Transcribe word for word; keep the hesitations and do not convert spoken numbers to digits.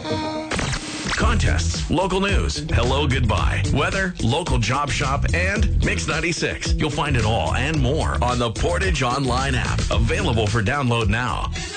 Contests, local news, hello, goodbye, weather, local job shop, and Mix ninety-six. You'll find it all and more on the Portage Online app. Available for download now.